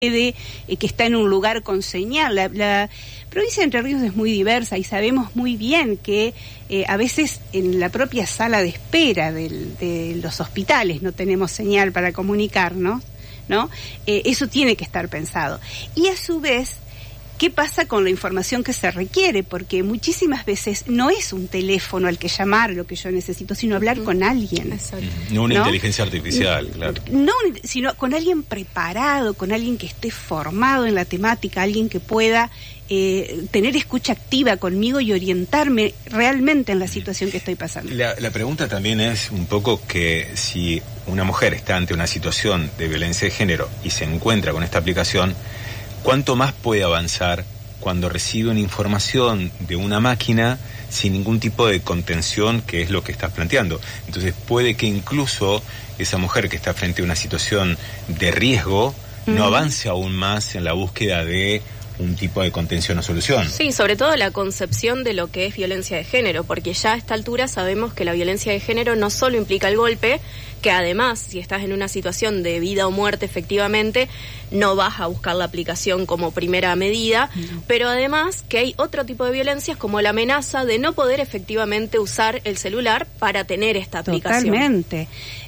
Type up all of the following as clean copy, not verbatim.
que está en un lugar con señal. La provincia de Entre Ríos es muy diversa y sabemos muy bien que a veces en la propia sala de espera de los hospitales no tenemos señal para comunicarnos, ¿no? Eso tiene que estar pensado. Y a su vez, ¿qué pasa con la información que se requiere? Porque muchísimas veces no es un teléfono al que llamar lo que yo necesito, sino hablar con alguien. Exacto. No una inteligencia artificial, claro. No, sino con alguien preparado, con alguien que esté formado en la temática, alguien que pueda tener escucha activa conmigo y orientarme realmente en la situación que estoy pasando. La pregunta también es un poco que si una mujer está ante una situación de violencia de género y se encuentra con esta aplicación, ¿cuánto más puede avanzar cuando recibe una información de una máquina sin ningún tipo de contención, que es lo que estás planteando? Entonces puede que incluso esa mujer que está frente a una situación de riesgo no avance aún más en la búsqueda de un tipo de contención o solución. Sí, sobre todo la concepción de lo que es violencia de género, porque ya a esta altura sabemos que la violencia de género no solo implica el golpe, que además, si estás en una situación de vida o muerte efectivamente, no vas a buscar la aplicación como primera medida, pero además que hay otro tipo de violencias como la amenaza de no poder efectivamente usar el celular para tener esta aplicación. Totalmente.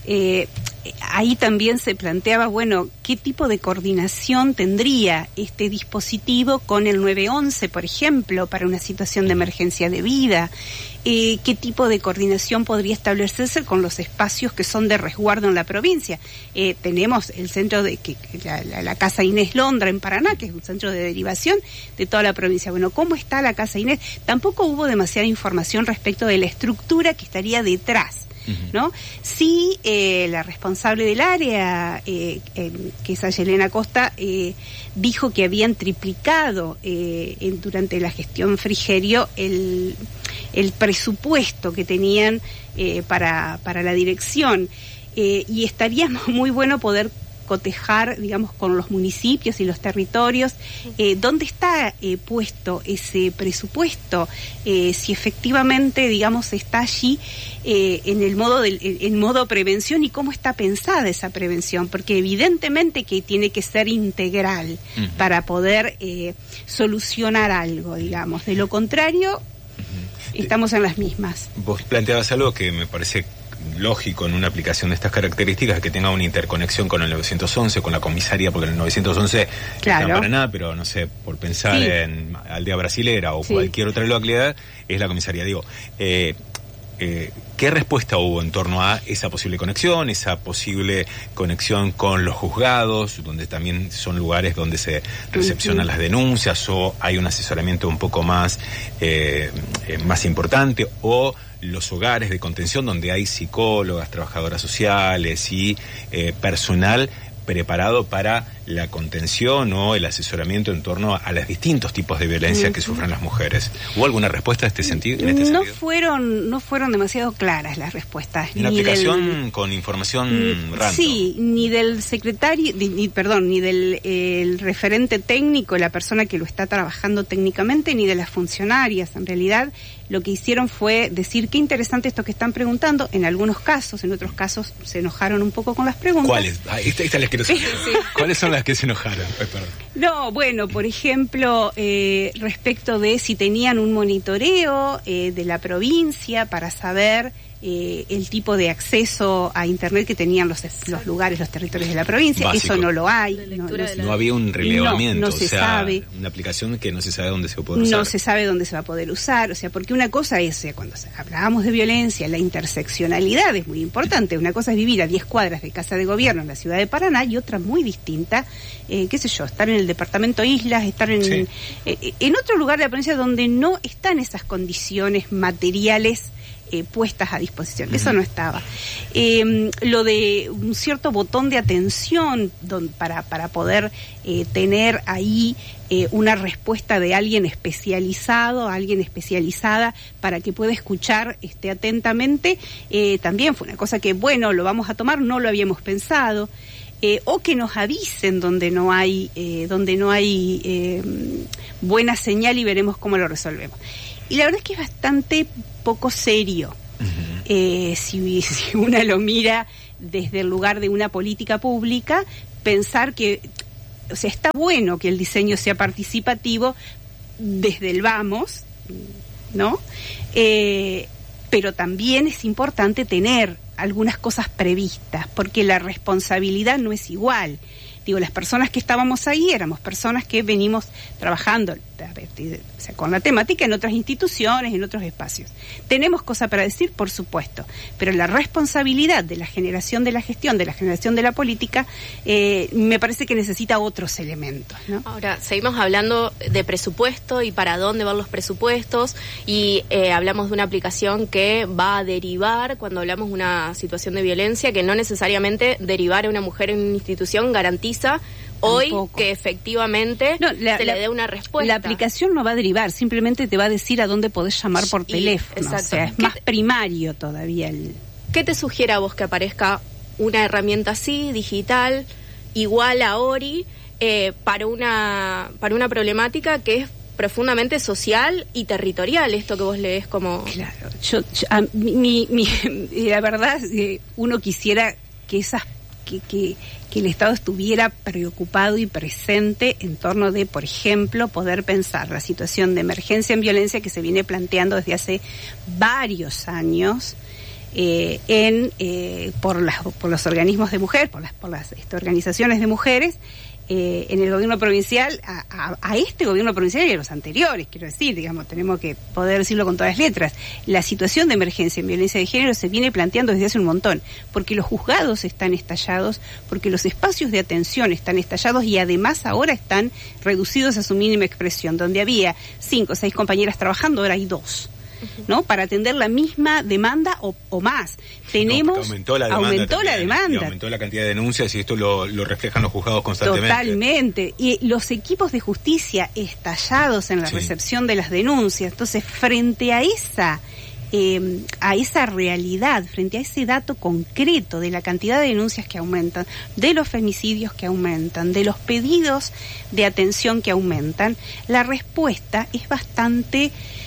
Ahí también se planteaba, bueno, ¿qué tipo de coordinación tendría este dispositivo con el 911, por ejemplo, para una situación de emergencia de vida? ¿Qué tipo de coordinación podría establecerse con los espacios que son de resguardo en la provincia? Tenemos el centro de la Casa Inés Londra en Paraná, que es un centro de derivación de toda la provincia. Bueno, ¿cómo está la Casa Inés? Tampoco hubo demasiada información respecto de la estructura que estaría detrás, ¿no? Sí, la responsable del área, que es Ayelena Costa, dijo que habían triplicado durante la gestión Frigerio el presupuesto que tenían para la dirección, y estaría muy bueno poder cotejar, digamos, con los municipios y los territorios, dónde está puesto ese presupuesto, si efectivamente, digamos, está allí en modo prevención, y cómo está pensada esa prevención, porque evidentemente que tiene que ser integral para poder solucionar algo, digamos. De lo contrario, estamos en las mismas. Vos planteabas algo que me parece lógico en una aplicación de estas características, que tenga una interconexión con el 911, con la comisaría, porque el 911 claro, está en Paraná, pero no sé, por pensar en Aldea Brasilera o cualquier otra localidad, es la comisaría. Digo, ¿qué respuesta hubo en torno a esa posible conexión con los juzgados, donde también son lugares donde se recepcionan las denuncias, o hay un asesoramiento un poco más importante, o los hogares de contención donde hay psicólogas, trabajadoras sociales y personal preparado para la contención o el asesoramiento en torno a los distintos tipos de violencia que sufren las mujeres? ¿Hubo alguna respuesta en este sentido? No fueron demasiado claras las respuestas. ¿La aplicación con información random? Sí, ni del secretario, ni del el referente técnico, la persona que lo está trabajando técnicamente, ni de las funcionarias. En realidad, lo que hicieron fue decir qué interesante esto que están preguntando, en algunos casos, en otros casos se enojaron un poco con las preguntas. ¿Cuáles? Esta les quiero saber. ¿Cuáles son las que se enojaron? Perdón. No, bueno, por ejemplo, respecto de si tenían un monitoreo de la provincia para saber el tipo de acceso a internet que tenían los lugares, los territorios de la provincia. Básico. Eso no lo hay. No había un relevamiento, no se sabe. Una aplicación que no se sabe dónde se va a poder usar. No se sabe dónde se va a poder usar, o sea, porque una cosa es, cuando hablábamos de violencia, la interseccionalidad es muy importante. Una cosa es vivir a 10 cuadras de Casa de Gobierno en la ciudad de Paraná, y otra muy distinta, qué sé yo, estar en el departamento Islas, estar en otro lugar de la provincia donde no están esas condiciones materiales puestas a disposición. Eso no estaba. Lo de un cierto botón de atención para poder tener ahí una respuesta de alguien especializado, alguien especializada, para que pueda escuchar atentamente, también fue una cosa que, bueno, lo vamos a tomar, no lo habíamos pensado. O que nos avisen donde no hay buena señal, y veremos cómo lo resolvemos. Y la verdad es que es bastante poco serio. Si una lo mira desde el lugar de una política pública, pensar que o sea, está bueno que el diseño sea participativo desde el vamos, ¿no? Pero también es importante tener algunas cosas previstas, porque la responsabilidad no es igual. Digo, las personas que estábamos ahí éramos personas que venimos trabajando con la temática en otras instituciones, en otros espacios. Tenemos cosas para decir, por supuesto, pero la responsabilidad de la generación de la gestión, de la generación de la política, me parece que necesita otros elementos, ¿no? Ahora, seguimos hablando de presupuesto y para dónde van los presupuestos, y hablamos de una aplicación que va a derivar, cuando hablamos de una situación de violencia, que no necesariamente derivar a una mujer en una institución garantiza hoy que efectivamente se le dé una respuesta. La aplicación no va a derivar, simplemente te va a decir a dónde podés llamar por teléfono. Exacto. O sea, es más primario todavía. ¿Qué te sugiere a vos que aparezca una herramienta así, digital, igual a Ori, para una problemática que es profundamente social y territorial, esto que vos lees como... Claro, la verdad, uno quisiera que que el Estado estuviera preocupado y presente en torno de, por ejemplo, poder pensar la situación de emergencia en violencia que se viene planteando desde hace varios años por los organismos de mujer, por las organizaciones de mujeres, en el gobierno provincial, a este gobierno provincial y a los anteriores, quiero decir, digamos, tenemos que poder decirlo con todas las letras. La situación de emergencia en violencia de género se viene planteando desde hace un montón, porque los juzgados están estallados, porque los espacios de atención están estallados y además ahora están reducidos a su mínima expresión. Donde había 5 o 6 compañeras trabajando, ahora hay 2. ¿No? Para atender la misma demanda o más. Aumentó la demanda. Y aumentó la cantidad de denuncias y esto lo reflejan los juzgados constantemente. Totalmente. Y los equipos de justicia estallados en la recepción de las denuncias. Entonces, frente a esa realidad, frente a ese dato concreto de la cantidad de denuncias que aumentan, de los femicidios que aumentan, de los pedidos de atención que aumentan, la respuesta es bastante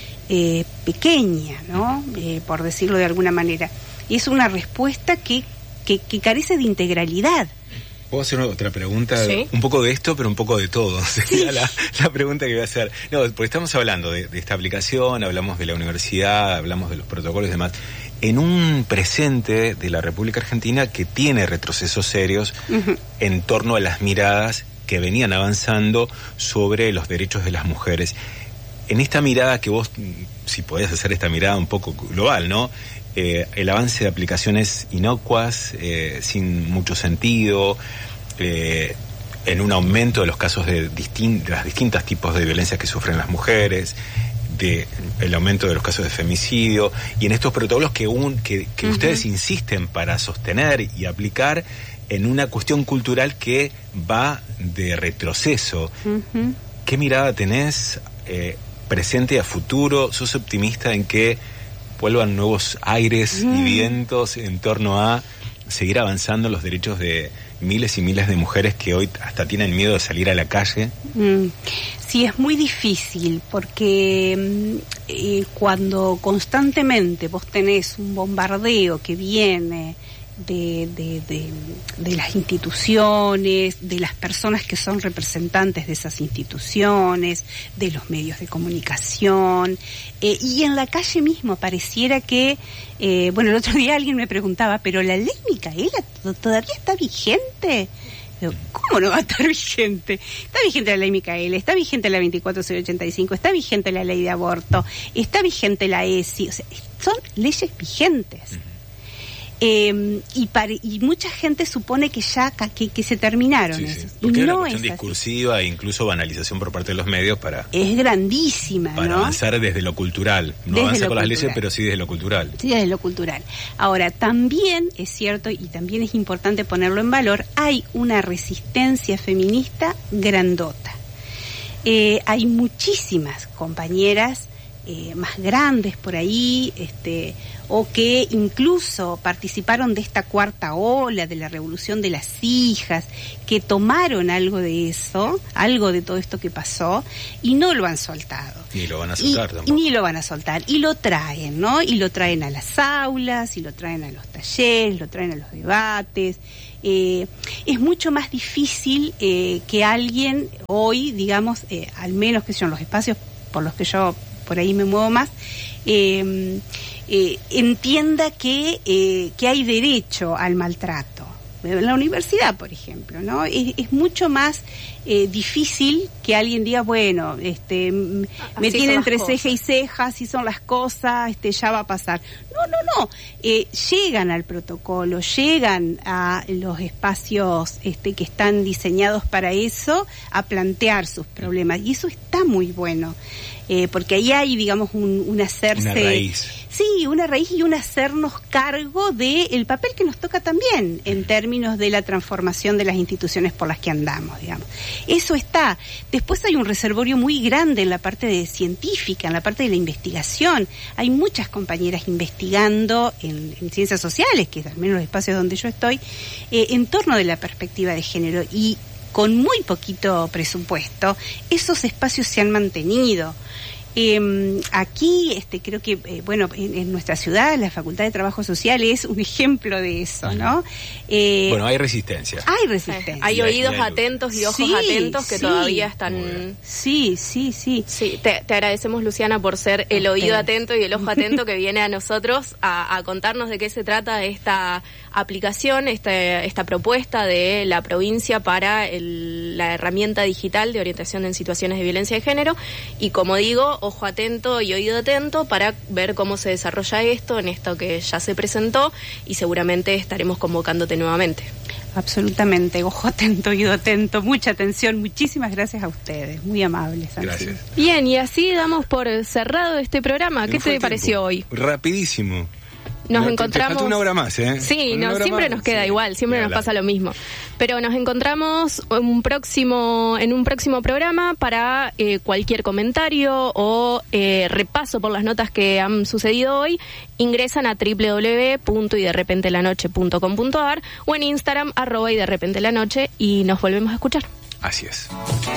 pequeña, ¿no? Por decirlo de alguna manera. Y es una respuesta que carece de integralidad. ¿Puedo hacer otra pregunta? ¿Sí? Un poco de esto, pero un poco de todo. Sería la pregunta que voy a hacer. No, porque estamos hablando de esta aplicación, hablamos de la universidad, hablamos de los protocolos y demás. En un presente de la República Argentina que tiene retrocesos serios en torno a las miradas que venían avanzando sobre los derechos de las mujeres. En esta mirada que vos, si podés hacer esta mirada un poco global, ¿no? El avance de aplicaciones inocuas, sin mucho sentido, en un aumento de los casos de las distintos tipos de violencia que sufren las mujeres, el aumento de los casos de femicidio, y en estos protocolos que ustedes insisten para sostener y aplicar en una cuestión cultural que va de retroceso. ¿Qué mirada tenés presente a futuro? ¿Sos optimista en que vuelvan nuevos aires y vientos en torno a seguir avanzando los derechos de miles y miles de mujeres que hoy hasta tienen miedo de salir a la calle? Sí, es muy difícil porque cuando constantemente vos tenés un bombardeo que viene de las instituciones, de las personas que son representantes de esas instituciones, de los medios de comunicación, y en la calle mismo pareciera que, el otro día alguien me preguntaba, ¿pero la ley Micaela todavía está vigente? ¿Cómo no va a estar vigente? Está vigente la ley Micaela, está vigente la 24085, está vigente la ley de aborto, está vigente la ESI, o sea, son leyes vigentes. Y mucha gente supone que ya que se terminaron esos. Porque y hay no una cuestión discursiva e incluso banalización por parte de los medios es grandísima, para ¿no? avanzar desde lo cultural. No avanzar con las leyes, pero sí desde lo cultural. Sí, desde lo cultural. Ahora, también es cierto, y también es importante ponerlo en valor, hay una resistencia feminista grandota. Hay muchísimas compañeras más grandes por ahí, o que incluso participaron de esta cuarta ola, de la revolución de las hijas, que tomaron algo de eso, algo de todo esto que pasó, y no lo han soltado. Ni lo van a soltar tampoco. Ni lo van a soltar, y lo traen, ¿no? Y lo traen a las aulas, y lo traen a los talleres, lo traen a los debates. Es mucho más difícil que alguien hoy, digamos, al menos que son los espacios por los que yo por ahí me muevo más, entienda que hay derecho al maltrato. En la universidad, por ejemplo, ¿no? Es mucho más difícil que alguien diga, bueno, me tienen entre ceja y ceja, así son las cosas, ya va a pasar. No. Llegan al protocolo, llegan a los espacios que están diseñados para eso, a plantear sus problemas. Y eso está muy bueno. Porque ahí hay, digamos, un hacerse... Una raíz. Sí, una raíz y un hacernos cargo del papel que nos toca también en términos de la transformación de las instituciones por las que andamos, digamos. Eso está. Después hay un reservorio muy grande en la parte de científica, en la parte de la investigación. Hay muchas compañeras investigando en ciencias sociales, que es al menos los espacios donde yo estoy, en torno de la perspectiva de género. Y con muy poquito presupuesto, esos espacios se han mantenido. Aquí creo que en nuestra ciudad la Facultad de Trabajo Social es un ejemplo de eso, ¿no? Bueno, hay resistencia. Hay resistencia. Hay oídos atentos y ojos atentos que todavía están... Sí. Te agradecemos, Luciana, por ser el oído atento y el ojo atento que viene a nosotros a contarnos de qué se trata esta aplicación, esta propuesta de la provincia para la herramienta digital de orientación en situaciones de violencia de género. Y como digo, ojo atento y oído atento para ver cómo se desarrolla esto, en esto que ya se presentó, y seguramente estaremos convocándote nuevamente. Absolutamente, ojo atento, oído atento, mucha atención, muchísimas gracias a ustedes, muy amables. Gracias. Bien, y así damos por cerrado este programa. ¿Qué te pareció hoy? Rapidísimo. Nos encontramos... Te falta una hora más, ¿eh? Sí, siempre nos queda igual, siempre nos pasa lo mismo. Pero nos encontramos en un próximo programa para cualquier comentario o repaso por las notas que han sucedido hoy. Ingresan a www.yderrepentelanoche.com.ar o en Instagram @yderrepentelanoche y nos volvemos a escuchar. Así es.